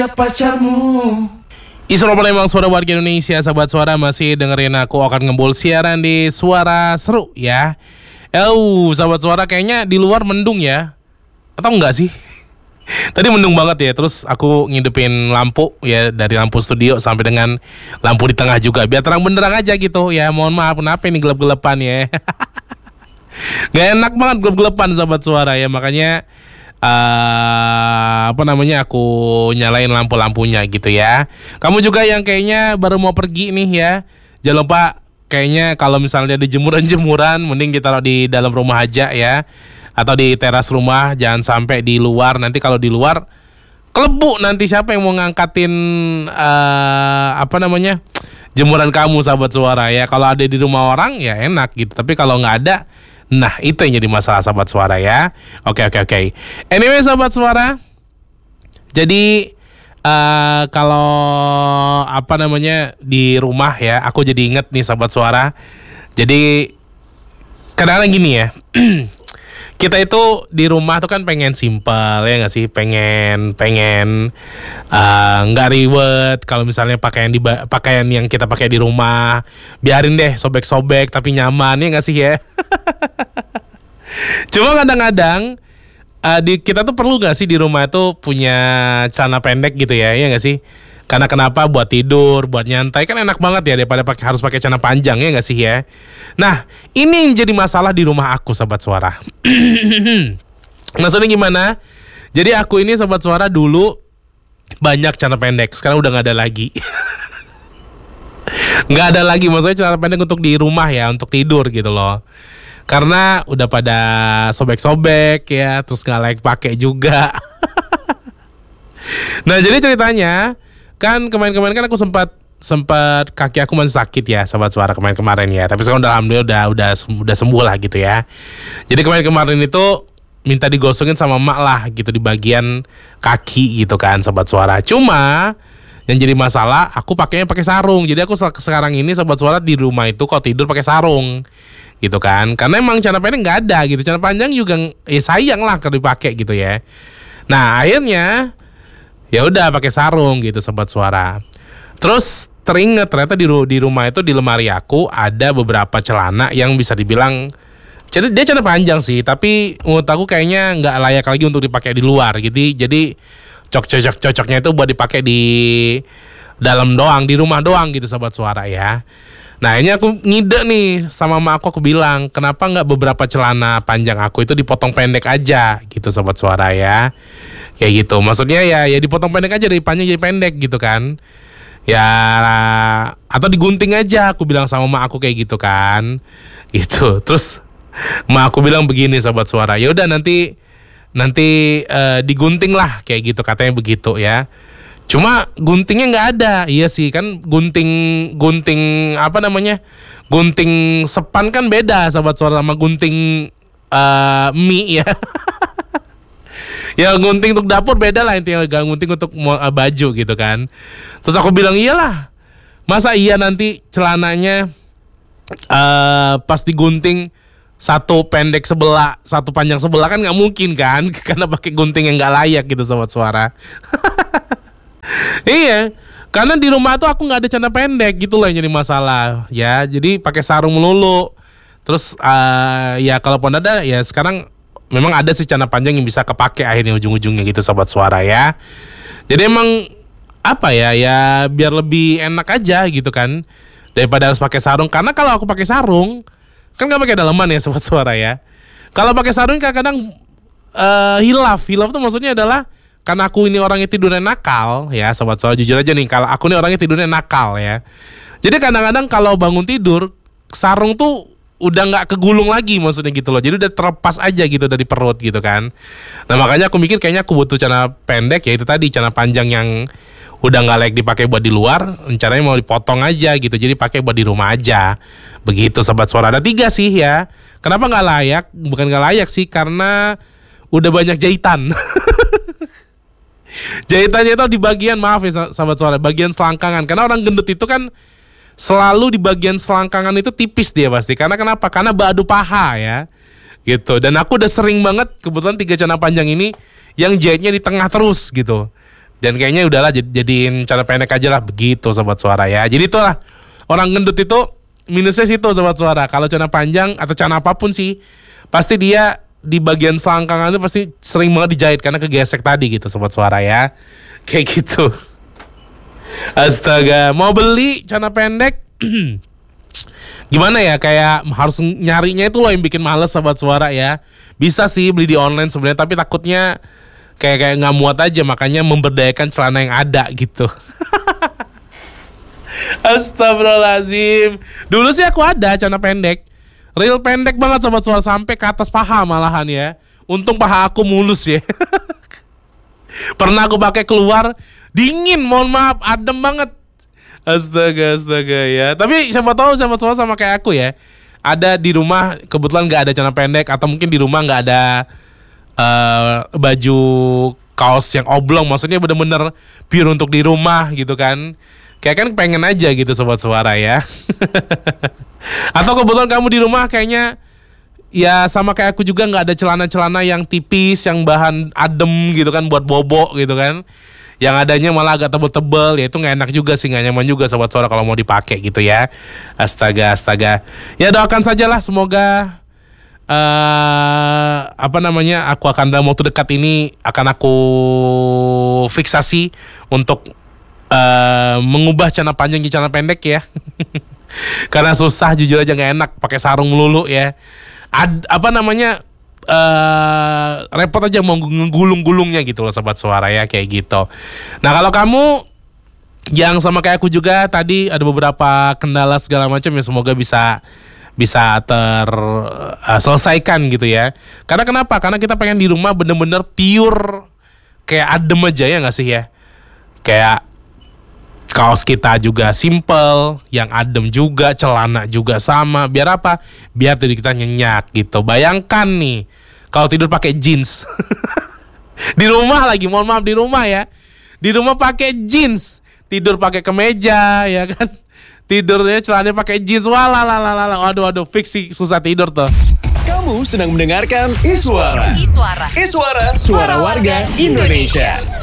pacarmu. Isra Palembang, suara warga Indonesia, sahabat suara masih dengerin aku akan ngembul siaran di Suara Seru ya. Sahabat suara kayaknya di luar mendung ya. Atau enggak sih? Tadi mendung banget ya. Terus aku ngidupin lampu ya, dari lampu studio sampai dengan lampu di tengah juga, biar terang benderang aja gitu ya. Mohon maaf kenapa ini gelap-gelapan ya. Gak enak banget gelap-gelapan sahabat suara ya. Makanya aku nyalain lampu-lampunya gitu ya. Kamu juga yang kayaknya baru mau pergi nih ya, jangan lupa kayaknya kalau misalnya ada jemuran-jemuran mending ditaruh di dalam rumah aja ya, atau di teras rumah, jangan sampai di luar. Nanti kalau di luar kelebu, nanti siapa yang mau ngangkatin jemuran kamu sahabat suara ya. Kalau ada di rumah orang ya enak gitu, tapi kalau nggak ada, nah itu yang jadi masalah sahabat suara ya. Oke. Anyway sahabat suara, jadi kalau di rumah ya, aku jadi inget nih sahabat suara. Jadi kadang-kadang gini ya. Kita itu di rumah tuh kan pengen simple ya nggak sih, pengen nggak ribet. Kalau misalnya pakaian yang kita pakai di rumah, biarin deh sobek-sobek tapi nyaman ya nggak sih ya. Cuma kadang-kadang kita tuh perlu nggak sih di rumah itu punya celana pendek gitu ya nggak sih? Karena kenapa? Buat tidur, buat nyantai kan enak banget ya, daripada harus pakai celana panjang ya nggak sih ya. Nah ini yang jadi masalah di rumah aku sahabat suara. Maksudnya gimana? Jadi aku ini sahabat suara dulu banyak celana pendek, sekarang udah nggak ada lagi. Nggak ada lagi, maksudnya celana pendek untuk di rumah ya, untuk tidur gitu loh. Karena udah pada sobek-sobek ya, terus nggak layak pakai juga. Nah jadi ceritanya kan kemarin kan aku sempat kaki aku masih sakit ya sahabat suara kemarin ya, tapi sekarang alhamdulillah udah sembuh lah gitu ya. Jadi kemarin itu minta digosongin sama emak lah gitu di bagian kaki gitu kan sahabat suara. Cuma yang jadi masalah aku pakainya pakai sarung. Jadi aku sekarang ini sahabat suara di rumah itu kalau tidur pakai sarung gitu kan, karena emang celana pendek nggak ada gitu, celana panjang juga sayang lah kalau dipakai gitu ya. Nah akhirnya ya udah pakai sarung gitu sobat suara. Terus teringat ternyata di rumah itu di lemari aku ada beberapa celana yang bisa dibilang dia celana panjang sih, tapi menurut aku kayaknya nggak layak lagi untuk dipakai di luar gitu. Jadi cocoknya itu buat dipakai di dalam doang, di rumah doang gitu sobat suara ya. Nah ini aku ngide nih sama mama aku bilang, kenapa nggak beberapa celana panjang aku itu dipotong pendek aja gitu sobat suara ya. Kayak gitu, maksudnya ya dipotong pendek aja, dari panjang jadi pendek gitu kan. Ya atau digunting aja, aku bilang sama mak aku kayak gitu kan. Gitu. Terus mak aku bilang begini sobat suara, ya udah nanti digunting lah kayak gitu, katanya begitu ya. Cuma guntingnya nggak ada. Iya sih kan, gunting sepan kan beda sobat suara sama gunting mie ya. Ya gunting untuk dapur beda lah, intinya gak gunting untuk baju gitu kan. Terus aku bilang iyalah, masa iya nanti celananya pas digunting satu pendek sebelah, satu panjang sebelah, kan nggak mungkin kan, karena pakai gunting yang nggak layak gitu sobat suara. Iya, karena di rumah tuh aku nggak ada celana pendek gitu loh yang jadi masalah ya. Jadi pakai sarung melulu. Terus ya kalaupun ada ya sekarang memang ada sih celana panjang yang bisa kepake akhirnya ujung-ujungnya gitu sobat suara ya. Jadi emang ya biar lebih enak aja gitu kan, daripada harus pakai sarung. Karena kalau aku pakai sarung kan nggak pakai daleman ya sobat suara ya. Kalau pakai sarung kadang-kadang hilaf tuh maksudnya adalah karena aku ini orangnya tidurnya nakal ya sobat suara, jujur aja nih, kalau aku ini orangnya tidurnya nakal ya. Jadi kadang-kadang kalau bangun tidur sarung tuh udah nggak kegulung lagi maksudnya gitu loh, jadi udah terlepas aja gitu dari perut gitu kan. Nah makanya aku mikir kayaknya aku butuh celana pendek ya, itu tadi celana panjang yang udah nggak layak dipakai buat di luar, rencananya mau dipotong aja gitu, jadi pakai buat di rumah aja begitu sobat suara. Ada 3 sih ya. Kenapa nggak layak? Bukan nggak layak sih, karena udah banyak jahitan. Jahitannya itu di bagian, maaf ya sahabat suara, bagian selangkangan. Karena orang gendut itu kan selalu di bagian selangkangan itu tipis dia pasti. Karena kenapa? Karena badu paha ya gitu. Dan aku udah sering banget kebetulan 3 celana panjang ini yang jahitnya di tengah terus gitu. Dan kayaknya udahlah jadiin celana pendek aja lah begitu Sobat Suara ya. Jadi itulah orang gendut itu minusnya situ Sobat Suara. Kalau celana panjang atau celana apapun sih, pasti dia di bagian selangkangan itu pasti sering banget dijahit karena kegesek tadi gitu Sobat Suara ya. Kayak gitu. Astaga, mau beli celana pendek gimana ya, kayak harus nyarinya itu loh yang bikin males Sobat Suara ya. Bisa sih beli di online sebenarnya, tapi takutnya kayak nggak muat aja, makanya memberdayakan celana yang ada gitu. Astagfirullahaladzim. Dulu sih aku ada celana pendek, real pendek banget Sobat Suara, sampai ke atas paha malahan ya. Untung paha aku mulus ya. Pernah aku pakai keluar dingin, mohon maaf, adem banget. Astaga ya. Tapi siapa tahu Sobat Suara sama kayak aku ya, ada di rumah kebetulan nggak ada celana pendek, atau mungkin di rumah nggak ada baju kaos yang oblong, maksudnya bener-bener pure untuk di rumah gitu kan. Kayak kan pengen aja gitu Sobat Suara ya. Atau kebetulan kamu di rumah kayaknya ya sama kayak aku juga, nggak ada celana-celana yang tipis, yang bahan adem gitu kan, buat bobo gitu kan. Yang adanya malah agak tebel-tebel, ya itu nggak enak juga sih, nggak nyaman juga Sobat Suara kalau mau dipakai gitu ya. Astaga. Ya doakan sajalah semoga aku akan dalam waktu dekat ini akan aku fiksasi untuk mengubah celana panjang jadi celana pendek ya. Karena susah, jujur aja nggak enak pakai sarung melulu ya. Repot aja mau ngegulung-gulungnya gitu loh Sobat Suara ya, kayak gitu. Nah kalau kamu yang sama kayak aku juga tadi ada beberapa kendala segala macam ya, semoga bisa terselesaikan gitu ya. Karena kenapa? Karena kita pengen di rumah bener-bener pure, kayak adem aja ya nggak sih ya. Kayak kaos kita juga simple, yang adem juga, celana juga sama. Biar apa? Biar tidur kita nyenyak gitu. Bayangkan nih, kalau tidur pakai jeans. Di rumah lagi, mohon maaf, di rumah ya. Di rumah pakai jeans, tidur pakai kemeja ya kan. Tidurnya celananya pakai jeans, waduh, fix sih susah tidur tuh. Kamu sedang mendengarkan Iswara. Suara warga Indonesia.